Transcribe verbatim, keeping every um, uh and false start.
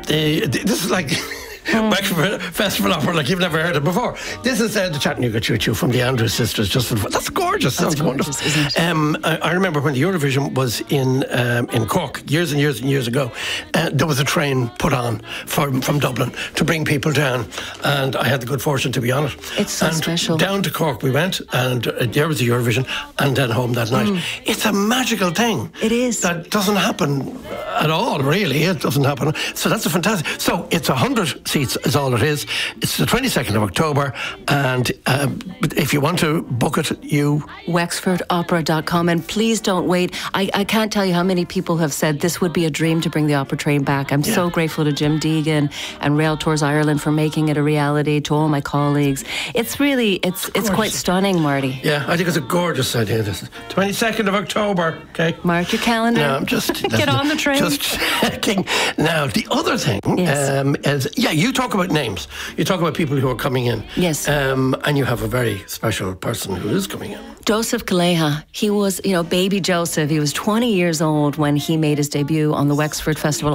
the, the, this is like Wexford Festival Opera, like you've never heard it before. This is uh, the Chattanooga Choo Choo from the Andrews Sisters. Just for the, that's gorgeous. That's Sounds gorgeous, wonderful. isn't it? Um, I, I remember when the Eurovision was in um, in Cork years and years and years ago. Uh, there was a train put on from from Dublin to bring people down, and I had the good fortune to be on it. It's so and special. Down to Cork we went, and uh, there was the Eurovision, and then home that night. Mm. It's a magical thing. It is. That doesn't happen at all, really. It doesn't happen. So that's a fantastic. So it's a hundred seats is all it is. It's the twenty-second of October, and uh, if you want to book it, you Wexford Opera dot com, and please don't wait. I, I can't tell you how many people have said this would be a dream to bring the opera train back. I'm yeah. so grateful to Jim Deegan and Rail Tours Ireland for making it a reality, to all my colleagues. It's really, it's it's quite stunning, Marty. Yeah, I think it's a gorgeous idea. This is twenty-second of October, okay? Mark your calendar. No, I'm just... Get on the train. Just checking. Now, the other thing yes. um, is, yeah, you talk about names. You talk about people who are coming in. Yes. Um, and you have a very special person who is coming in. Joseph Kaleha. He was, you know, baby Joseph. He was twenty years old when he made his debut on the Wexford Festival